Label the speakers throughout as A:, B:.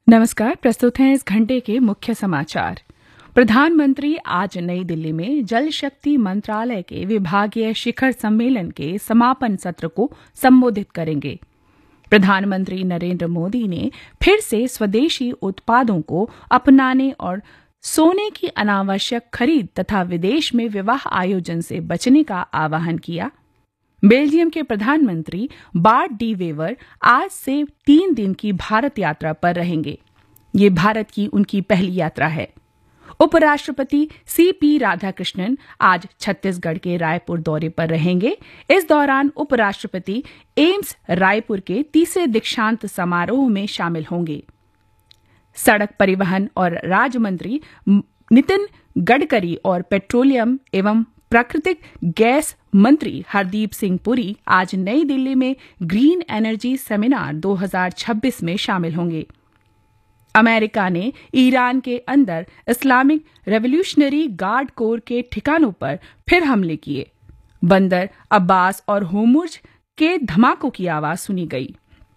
A: नमस्कार। प्रस्तुत हैं इस घंटे के मुख्य समाचार। प्रधानमंत्री आज नई दिल्ली में जल शक्ति मंत्रालय के विभागीय शिखर सम्मेलन के समापन सत्र को संबोधित करेंगे। प्रधानमंत्री नरेंद्र मोदी ने फिर से स्वदेशी उत्पादों को अपनाने और सोने की अनावश्यक खरीद तथा विदेश में विवाह आयोजन से बचने का आह्वान किया। बेल्जियम के प्रधानमंत्री बार्ट डी वेवर आज से 3 दिन की भारत यात्रा पर रहेंगे। ये भारत की उनकी पहली यात्रा है। उपराष्ट्रपति सीपी राधाकृष्णन आज छत्तीसगढ़ के रायपुर दौरे पर रहेंगे। इस दौरान उपराष्ट्रपति एम्स रायपुर के 3रे दीक्षांत समारोह में शामिल होंगे। सड़क परिवहन और राज्य मंत्री नितिन गडकरी और पेट्रोलियम एवं प्राकृतिक गैस मंत्री हरदीप सिंह पुरी आज नई दिल्ली में ग्रीन एनर्जी सेमिनार 2026 में शामिल होंगे। अमेरिका ने ईरान के अंदर इस्लामिक रेवोल्यूशनरी गार्ड कोर के ठिकानों पर फिर हमले किए। बंदर अब्बास और होर्मुज के धमाकों की आवाज सुनी गई।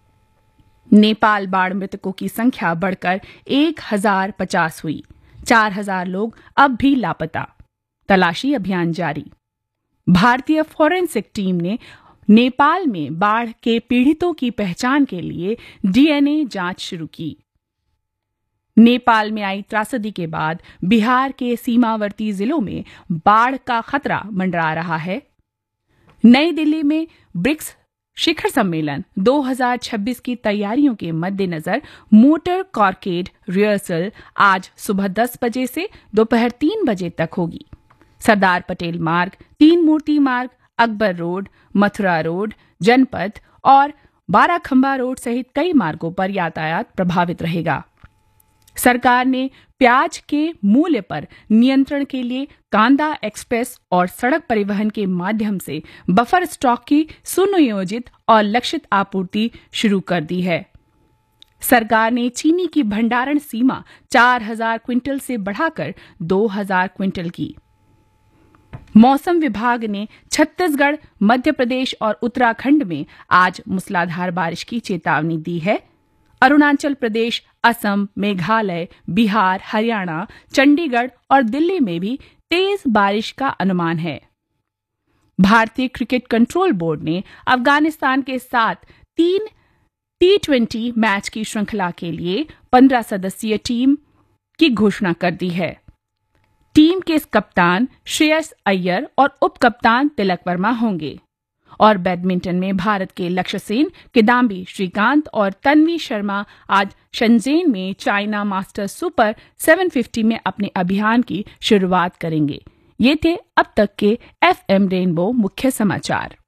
A: नेपाल बाढ़ मृतकों की संख्या बढ़कर 1050 हुई। 4000 लोग अब भी लापता। तलाशी अभियान जारी। भारतीय फॉरेंसिक टीम ने नेपाल में बाढ़ के पीड़ितों की पहचान के लिए डीएनए जांच शुरू की। नेपाल में आई त्रासदी के बाद बिहार के सीमावर्ती जिलों में बाढ़ का खतरा मंडरा रहा है। नई दिल्ली में ब्रिक्स शिखर सम्मेलन 2026 की तैयारियों के मद्देनजर मोटर कॉर्केड रिहर्सल आज सुबह 10 बजे से दोपहर 3 बजे तक होगी। सरदार पटेल मार्ग, 3 मूर्ति मार्ग, अकबर रोड, मथुरा रोड, जनपथ और बाराखंबा रोड सहित कई मार्गों पर यातायात प्रभावित रहेगा। सरकार ने प्याज के मूल्य पर नियंत्रण के लिए कांदा एक्सप्रेस और सड़क परिवहन के माध्यम से बफर स्टॉक की सुनियोजित और लक्षित आपूर्ति शुरू कर दी है। सरकार ने चीनी की भंडारण सीमा 4000 क्विंटल से बढ़ाकर 2000 क्विंटल की। मौसम विभाग ने छत्तीसगढ़, मध्य प्रदेश और उत्तराखंड में आज मूसलाधार बारिश की चेतावनी दी है। अरुणाचल प्रदेश, असम, मेघालय, बिहार, हरियाणा, चंडीगढ़ और दिल्ली में भी तेज बारिश का अनुमान है। भारतीय क्रिकेट कंट्रोल बोर्ड ने अफगानिस्तान के साथ 3 T20 मैच की श्रृंखला के लिए 15 सदस्यीय टीम की घोषणा कर दी है। टीम के कप्तान श्रेयस अय्यर और उप कप्तान तिलक वर्मा होंगे। और बैडमिंटन में भारत के लक्ष्य सेन, किदाम्बी श्रीकांत और तन्वी शर्मा आज शंजेन में चाइना मास्टर्स सुपर 750 में अपने अभियान की शुरुआत करेंगे। ये थे अब तक के FM रेनबो मुख्य समाचार।